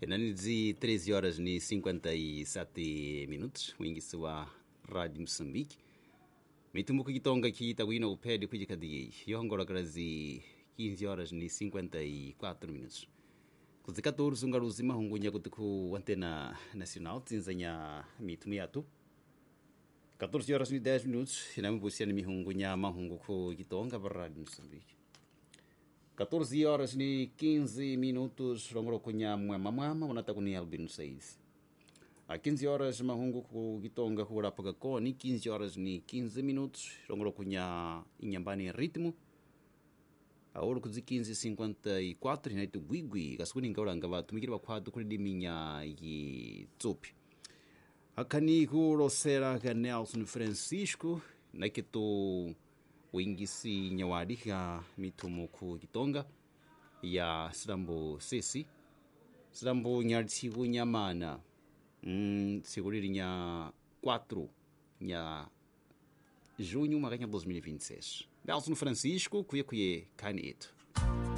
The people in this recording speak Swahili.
Nanizi 13 horas ni 57 minutos wingi wa Rádio Moçambique. Mitumbuko kitonga kitawina upedi kujikadi yongora kazi 15 horas ni 54 minutos. Kuzikatur sungaruzi mahungunya kutuku antena nacional tinzanya mitumiatu. 14 horas ni 10 minutos inambusiani mihungunya mahungu ku kitonga para Rádio Moçambique. 14 horas ni 15 minutos rongoro kunya mwama unatakunia Albino Said. A 15 horas mahungu ku kitonga kurapa koni 15 horas ni 15 minutos rongoro kunya inyambani ritmo. A hora kuzi 15:54 inaitu gwigwi kasukuni ngauranga batumikira bakwadu kuri diminya yi tsopi. Akani ku rosera ka Nelson Francisco naketo wingisi nyawadi ya mitumu ku kitonga ya Srambo Sesi Srambo nyartigu nyamana seguriri nya 4 nya junho makanya 2026 Nelson Francisco kuye kaneto